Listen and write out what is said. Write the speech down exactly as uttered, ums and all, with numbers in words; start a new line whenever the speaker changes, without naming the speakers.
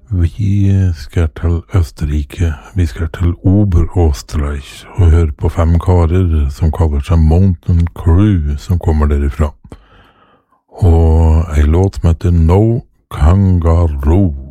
Vi skal til Østerrike, vi skal til Oberösterreich og høre på fem karer som kaller seg Mountain Crew, som kommer derifra. Og en låt som heter No Kangaroo.